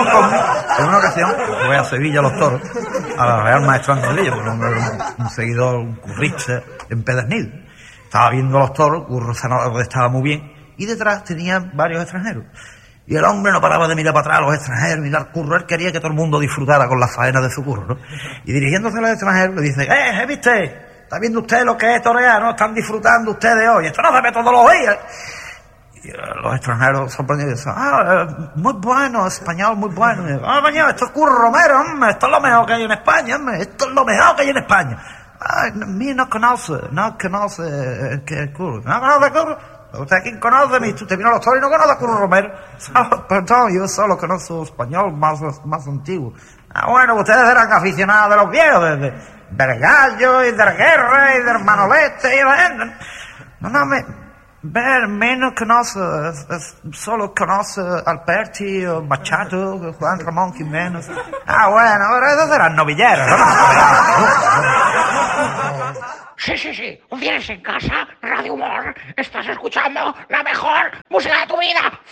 en una ocasión fue a Sevilla a los toros, a la Real Maestrante de Lillo, un seguidor, un currista empedernido. Estaba viendo los toros, Curro estaba muy bien, y detrás tenía varios extranjeros. Y el hombre no paraba de mirar para atrás a los extranjeros, mirar Curro. Él quería que todo el mundo disfrutara con las faenas de su Curro, ¿no? Y dirigiéndose a los extranjeros le dice: ¿viste? ¿Está viendo usted lo que es torear, no? Están disfrutando ustedes hoy. Esto no se ve todos los días. Y los extranjeros sorprendidos dicen: muy bueno, español, muy bueno. Coño, esto es Curro Romero, hombre. Esto es lo mejor que hay en España, hombre. Esto es lo mejor que hay en España. Mí no conoce que Curro. ¿No conoce Curro? ¿Usted quién conoce? Usted vino a los toros y no conoce a Curro Romero. Perdón, yo solo conozco español más antiguo. Bueno, ustedes eran aficionados de los viejos, del gallo y de la guerra y del manolete y de... menos conoce, solo conoce Alberti, Machado, Juan Ramón Jiménez. Bueno, pero esos eran novilleros, ¿no? Sí. ¿Vienes en casa? Radio Humor. Estás escuchando la mejor música de tu vida.